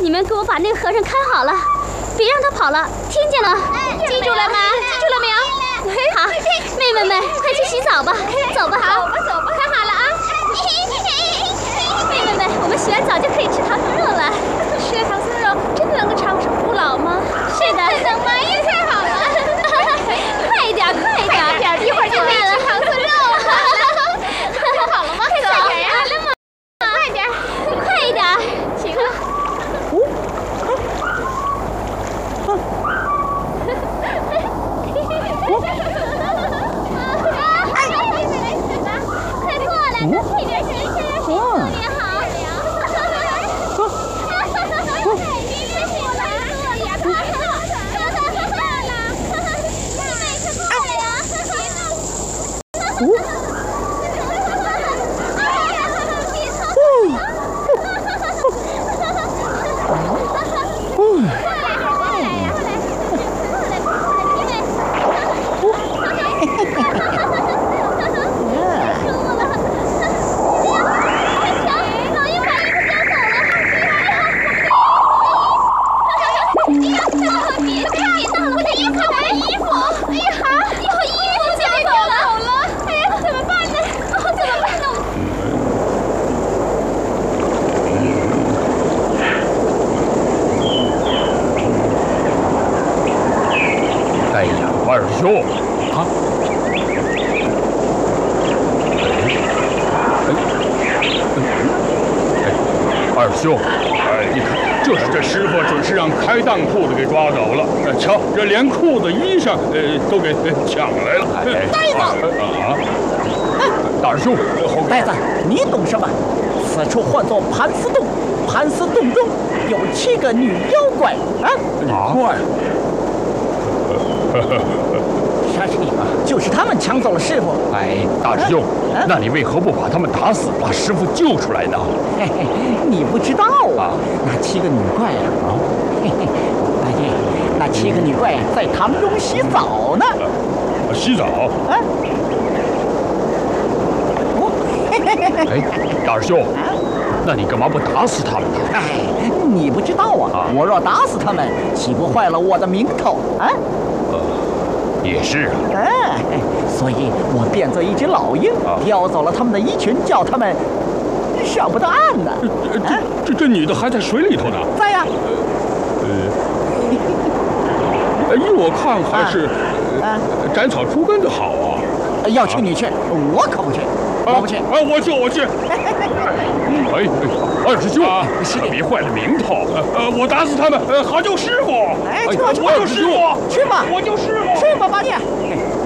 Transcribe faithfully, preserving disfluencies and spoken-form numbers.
你们给我把那个和尚看好了，别让他跑了，听见了？记住了吗？记住了没有？好，妹妹们，快去洗澡吧，走吧，好，走吧，看好了啊！妹妹们，我们洗完澡就可以吃唐僧肉了。吃了唐僧肉，真的能够长生不老吗？是的，能吗？也太好了！快一点，快一点，快点，一会儿就可以吃唐僧肉了。看好了吗？快点呀！来嘛，快点，快一点，行了。快过来，跟这边谁谁谁特别好。 二兄，啊！哎，哎，二兄，哎，你看，这是这师傅准是让开裆裤子给抓走了。哎，瞧，这连裤子、衣裳，呃，都给抢来了。 呆子！ 啊！大师兄， 呆子，你懂什么？此处唤作盘丝洞，盘丝洞中有七个女妖怪啊！ 女怪。 沙师弟，就是他们抢走了师傅。 哎，大师兄，啊、那你为何不把他们打死，把师傅救出来呢？ 嘿嘿，你不知道啊，那七个女怪啊，啊，嘿嘿，大爷，那七个女怪在塘中洗澡呢。 啊、洗澡？啊？ 哦，嘿嘿嘿嘿。 哎，大师兄，啊、那你干嘛不打死他们呢？ 哎，你不知道啊，啊我若打死他们，岂不坏了我的名头啊？ 呃。也是啊， 哎，所以我变作一只老鹰，啊、叼走了他们的衣裙，叫他们上不到岸呢。 这这这这女的还在水里头呢。 在呀。 呃，依我看还是啊，斩草除根的好啊。 要去你去，我可不去，我不去。 啊，我去，我去。哎，二师兄， 师弟别坏了名头。呃，我打死他们，呃，好救师傅。 哎， 我救师傅， 去吧， 我救师傅， 去吧，八戒。